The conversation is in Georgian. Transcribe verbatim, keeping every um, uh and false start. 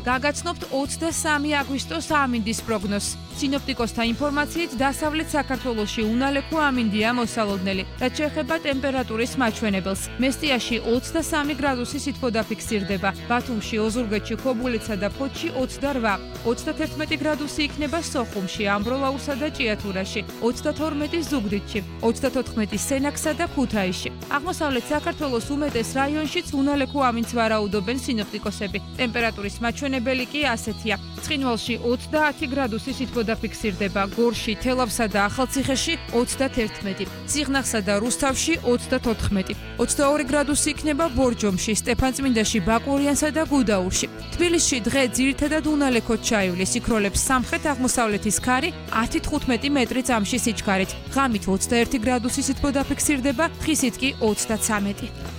გაგაცნობთ ოცდასამი აგვისტოს ამინდის პროგნოზს. სინოპტიკოსთა ინფორმაციით, დასავლეთ საქართველოში უნალექო ამინდია მოსალოდნელი, რაც შეეხება ტემპერატურის მაჩვენებელს. მესტიაში ოცდასამი გრადუსი სითბო დაფიქსირდება, ბათუმში, ოზურგეთში, ქობულეთსა და ფოთში ოცდაოთხ, ოცდათერთმეტი გრადუსი იქნება სოხუმში, ამბროლაურსა და ჭიათურაში, ოცდათორმეტი ზუგდიდში, ოცდათოთხმეტი სენაკსა და ქუთაისში. აღმოსავლეთ საქართველოს უმეტეს რაიონშიც უნალექო ამინდს ვარაუდობენ სინოპტიკოსები. ტემპერატურის მაჩვენებელი კი ასეთია. ცხინვალში ოცდაათი გრადუსი სითბო დაფიქსირდება, გორში, თელავსა და ახალციხეში ოცდათერთმეტი, ციხნახსა და რუსთავში ოცდათოთხმეტი, ოცდაორი გრადუსი იქნება ბორჯომში, სტეფანწმინდაში, ბაკურიანსა და გუდაურში. თბილისში დღე ძირითადად უნალექოდ ჩაივლის, იქროლებს სამხრეთ-აღმოსავლეთის ქარი ათი თხუთმეტი მეტრი წამში სიჩქარით. ღამით ოცდაერთი გრადუსი სითბო დაფიქსირდება, დღისით კი ოცდაცამეტი.